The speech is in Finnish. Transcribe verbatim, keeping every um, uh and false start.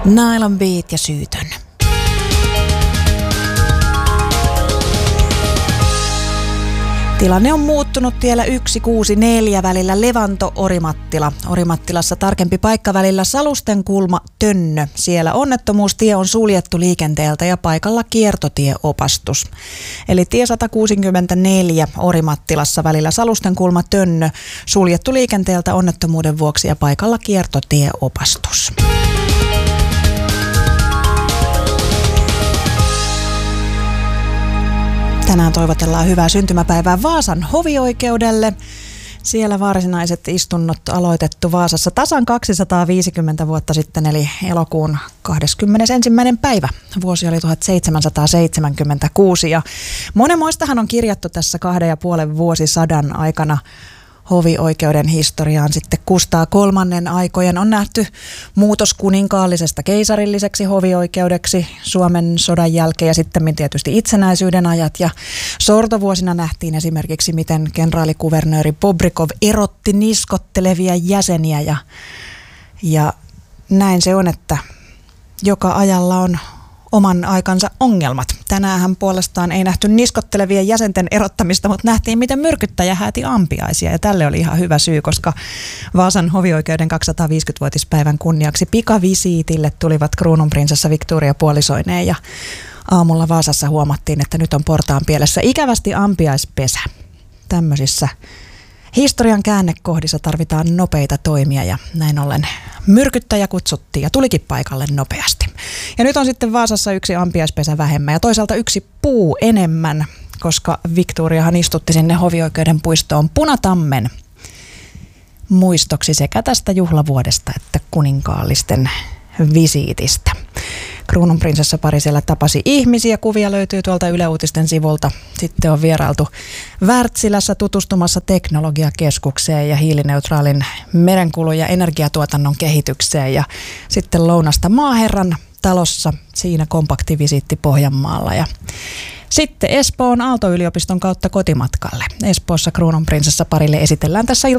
Nylon Beat ja Syytön. Tilanne on muuttunut tiellä yksi kuusi neljä välillä Levanto-Orimattila. Orimattilassa tarkempi paikka välillä Salustenkulma Tönnö. Siellä onnettomuustie on suljettu liikenteeltä ja paikalla kiertotieopastus. Eli tie sata kuusikymmentäneljä Orimattilassa välillä Salustenkulma Tönnö suljettu liikenteeltä onnettomuuden vuoksi ja paikalla kiertotieopastus. Tänään toivotellaan hyvää syntymäpäivää Vaasan hovioikeudelle. Siellä varsinaiset istunnot aloitettu Vaasassa tasan kaksisataaviisikymmentä vuotta sitten, eli elokuun kahdeskymmenesensimmäinen päivä. Vuosi oli tuhatseitsemänsataaseitsemänkymmentäkuusi ja monenmoistahan on kirjattu tässä kahden ja puolen vuosisadan aikana hovioikeuden historiaan. Sitten Kustaa kolmannen aikojen on nähty muutos kuninkaallisesta keisarilliseksi hovioikeudeksi Suomen sodan jälkeen ja sitten tietysti itsenäisyyden ajat. Ja sortovuosina nähtiin esimerkiksi, miten kenraalikuvernööri Bobrikov erotti niskottelevia jäseniä ja, ja näin se on, että joka ajalla on oman aikansa ongelmat. Tänäänhän puolestaan ei nähty niskottelevien jäsenten erottamista, mutta nähtiin, miten myrkyttäjä hääti ampiaisia. Ja tälle oli ihan hyvä syy, koska Vaasan hovioikeuden kaksisataaviisikymmentävuotispäivän kunniaksi pikavisiitille tulivat kruununprinsessa Victoria puolisoineen. Ja aamulla Vaasassa huomattiin, että nyt on portaan pielessä ikävästi ampiaispesä. Tämmöisissä historian käännekohdissa tarvitaan nopeita toimia ja näin ollen myrkyttäjä kutsuttiin ja tulikin paikalle nopeasti. Ja nyt on sitten Vaasassa yksi ampiaispesä vähemmän ja toisaalta yksi puu enemmän, koska Victoriahan istutti sinne hovioikeuden puistoon punatammen muistoksi sekä tästä juhlavuodesta että kuninkaallisten visiitistä. Kruununprinsessa pari siellä tapasi ihmisiä. Kuvia löytyy tuolta Yle Uutisten sivulta. Sitten on vierailtu Wärtsilässä tutustumassa teknologiakeskukseen ja hiilineutraalin merenkulun ja energiatuotannon kehitykseen. Ja sitten lounasta maaherran talossa, siinä kompaktivisiitti Pohjanmaalla. Ja sitten Espoon Aalto-yliopiston kautta kotimatkalle. Espoossa kruununprinsessa parille esitellään tässä